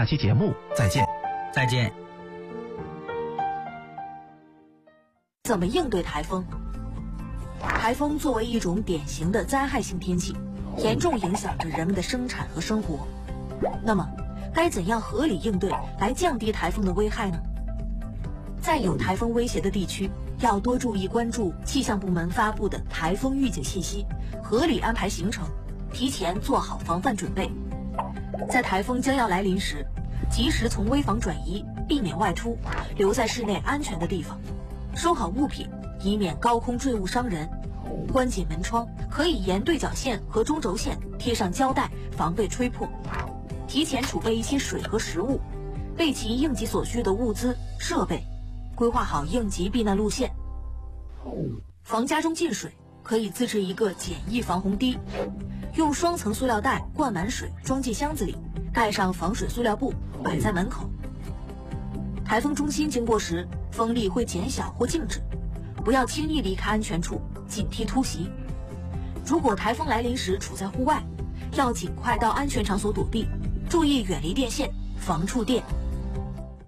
下期节目再见。 再见。 怎么应对台风？台风作为一种典型的灾害性天气，严重影响着人们的生产和生活。那么，该怎样合理应对来降低台风的危害呢？在有台风威胁的地区，要多注意关注气象部门发布的台风预警信息，合理安排行程，提前做好防范准备。在台风将要来临时，及时从危房转移，避免外出，留在室内安全的地方，收好物品，以免高空坠物伤人。关紧门窗，可以沿对角线和中轴线贴上胶带，防备吹破。提前储备一些水和食物，备齐应急所需的物资设备，规划好应急避难路线。防家中进水，可以自制一个简易防洪堤，用双层塑料袋灌满水，装进箱子里，盖上防水塑料布，摆在门口。台风中心经过时，风力会减小或静止，不要轻易离开安全处，警惕突袭。如果台风来临时处在户外，要尽快到安全场所躲避，注意远离电线，防触电。